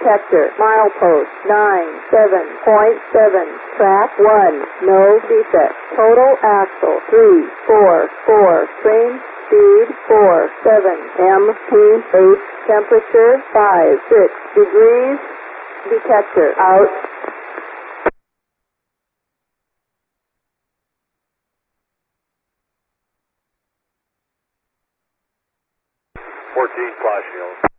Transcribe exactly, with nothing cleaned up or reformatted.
detector, milepost nine seven point seven, track one, no defect, total axle three four four, train speed four seven, M P eight, temperature five six degrees, detector out. fourteen flash yield.